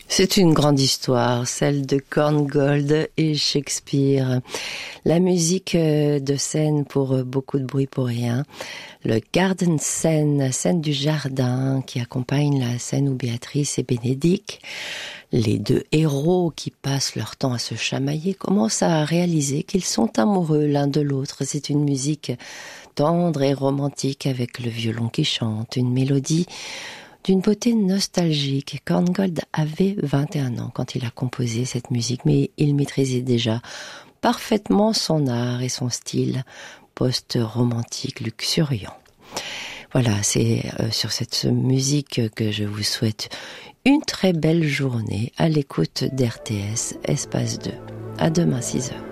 C'est une grande histoire, celle de Korngold et Shakespeare. La musique de scène pour beaucoup de bruit pour rien. Le garden scène, scène du jardin qui accompagne la scène où Béatrice et Bénédicte, les deux héros qui passent leur temps à se chamailler, commencent à réaliser qu'ils sont amoureux l'un de l'autre. C'est une musique tendre et romantique avec le violon qui chante, une mélodie d'une beauté nostalgique. Korngold avait 21 ans quand il a composé cette musique, mais il maîtrisait déjà parfaitement son art et son style post-romantique luxuriant. Voilà, c'est sur cette musique que je vous souhaite une très belle journée à l'écoute d'RTS Espace 2. À demain 6h.